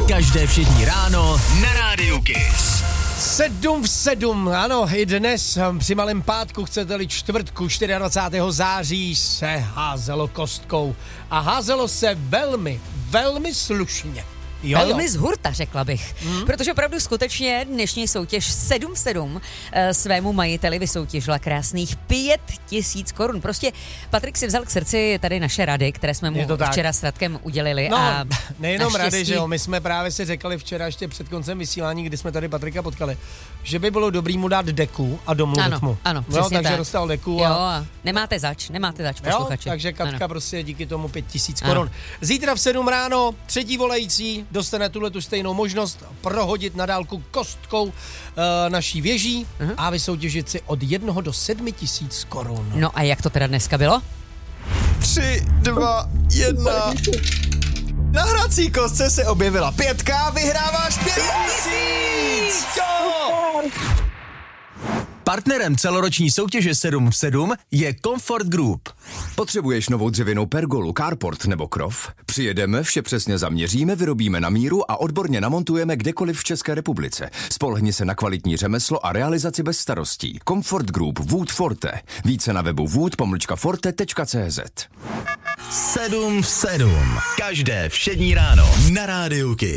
Každé všední ráno na Rádiu Kiss. 7 v 7, ano, i dnes při malém pátku, chcete-li čtvrtku 24. září se házelo kostkou a házelo se velmi slušně. Velmi z hurta, řekla bych. Protože opravdu skutečně dnešní soutěž 7 v 7 svému majiteli vysoutěžila krásných 5 000 korun. Prostě Patrik si vzal k srdci tady naše rady, které jsme mu včera s Radkem udělili. No, a nejenom naštěstí... rady, že jo, my jsme právě si řekli včera ještě před koncem vysílání, kdy jsme tady Patrika potkali, že by bylo dobrý mu dát deku a domluvit mu. Ano, no, přesně takže tak. dostal deku a nemáte zač, posluchači. Jo, takže Katka prostě díky tomu 5 000 korun. Zítra v 7 ráno třetí volající dostane tu stejnou možnost prohodit na dálku kostkou naší věží a vysoutěžit si od 1 do 7 000 korun. No a jak to teda dneska bylo? 3, 2, 1. Na hrací kostce se objevila 5, vyhráváš 5 000! Partnerem celoroční soutěže 7 v 7 je Comfort Group. Potřebuješ novou dřevěnou pergolu, carport nebo krov? Přijedeme, vše přesně zaměříme, vyrobíme na míru a odborně namontujeme kdekoliv v České republice. Spolehni se na kvalitní řemeslo a realizaci bez starostí. Comfort Group Wood Forte. Více na webu wood-forte.cz. 7 v 7. Každé všední ráno na Rádiu Kiss.